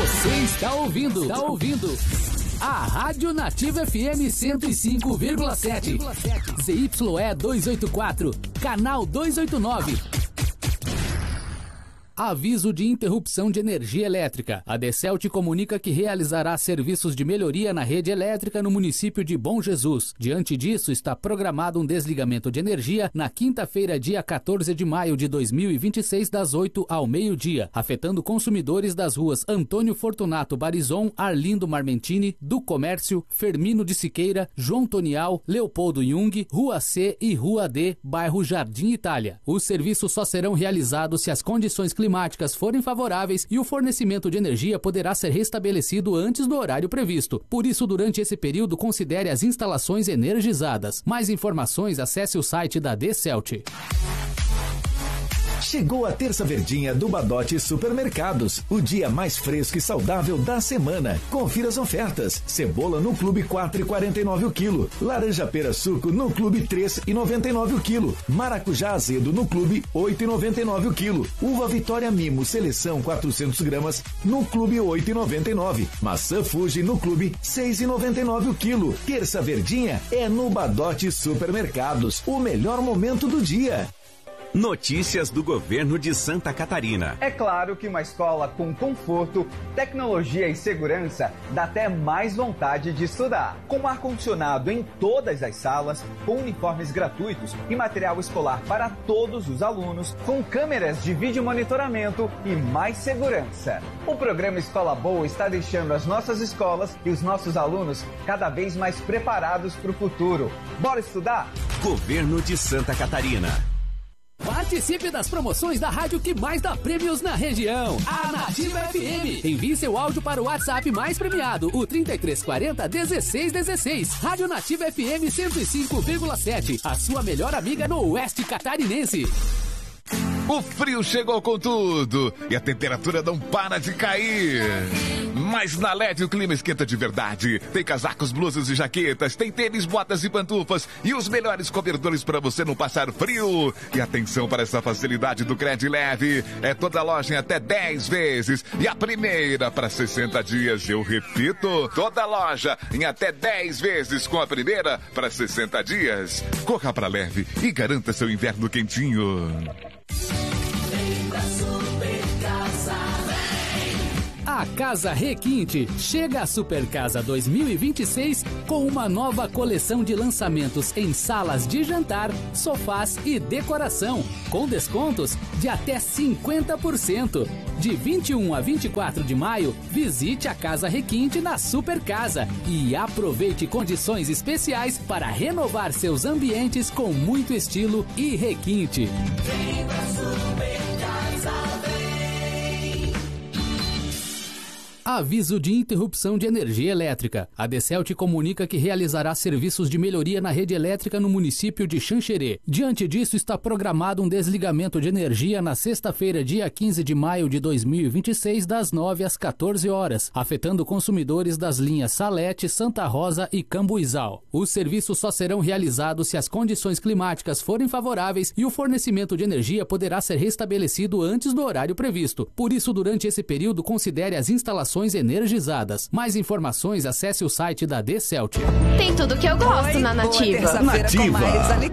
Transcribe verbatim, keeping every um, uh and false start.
Você está ouvindo, está ouvindo a Rádio Nativa F M cento e cinco vírgula sete, Z Y E duzentos e oitenta e quatro, canal duzentos e oitenta e nove. Aviso de interrupção de energia elétrica. A Decel te comunica que realizará serviços de melhoria na rede elétrica no município de Bom Jesus. Diante disso, está programado um desligamento de energia na quinta-feira, dia quatorze de maio de dois mil e vinte e seis, das oito ao meio-dia, afetando consumidores das ruas Antônio Fortunato Barizon, Arlindo Marmentini, do Comércio, Fermino de Siqueira, João Tonial, Leopoldo Jung, Rua C e Rua D, bairro Jardim Itália. Os serviços só serão realizados se as condições climáticas climáticas forem favoráveis e o fornecimento de energia poderá ser restabelecido antes do horário previsto. Por isso, durante esse período, considere as instalações energizadas. Mais informações, acesse o site da Decelt. Chegou a terça verdinha do Badote Supermercados, o dia mais fresco e saudável da semana. Confira as ofertas. Cebola no Clube quatro reais e quarenta e nove o quilo. Laranja pera suco no Clube três reais e noventa e nove o quilo. Maracujá azedo no Clube oito reais e noventa e nove o quilo. Uva Vitória Mimo Seleção quatrocentos gramas no Clube oito reais e noventa e nove. Maçã Fuji no Clube seis reais e noventa e nove o quilo. Terça verdinha é no Badote Supermercados, o melhor momento do dia. Notícias do governo de Santa Catarina. É claro que uma escola com conforto, tecnologia e segurança dá até mais vontade de estudar. Com ar-condicionado em todas as salas, com uniformes gratuitos e material escolar para todos os alunos, com câmeras de vídeo monitoramento e mais segurança. O programa Escola Boa está deixando as nossas escolas e os nossos alunos cada vez mais preparados para o futuro. Bora estudar? Governo de Santa Catarina. Participe das promoções da rádio que mais dá prêmios na região, a Nativa F M. Envie seu áudio para o WhatsApp mais premiado, o trinta e três quarenta, dezesseis dezesseis. Rádio Nativa F M cento e cinco vírgula sete, a sua melhor amiga no Oeste Catarinense. O frio chegou com tudo e a temperatura não para de cair. Mas na L E D o clima esquenta de verdade. Tem casacos, blusas e jaquetas, tem tênis, botas e pantufas e os melhores cobertores para você não passar frio. E atenção para essa facilidade do Cred Leve. É toda loja em até dez vezes e a primeira para sessenta dias. Eu repito, toda loja em até dez vezes com a primeira para sessenta dias. Corra para Leve e garanta seu inverno quentinho. A Casa Requinte chega à Super Casa dois mil e vinte e seis com uma nova coleção de lançamentos em salas de jantar, sofás e decoração, com descontos de até cinquenta por cento. De vinte e um a vinte e quatro de maio, visite a Casa Requinte na Super Casa e aproveite condições especiais para renovar seus ambientes com muito estilo e requinte. Vem pra Super Casa, vem. Aviso de interrupção de energia elétrica. A Decel te comunica que realizará serviços de melhoria na rede elétrica no município de Xanxerê. Diante disso, está programado um desligamento de energia na sexta-feira, dia quinze de maio de dois mil e vinte e seis, das nove às quatorze horas, afetando consumidores das linhas Salete, Santa Rosa e Cambuizal. Os serviços só serão realizados se as condições climáticas forem favoráveis e o fornecimento de energia poderá ser restabelecido antes do horário previsto. Por isso, durante esse período, considere as instalações energizadas. Mais informações, acesse o site da Decelt. Tem tudo que eu gosto Oi, na Nativa. Nativa.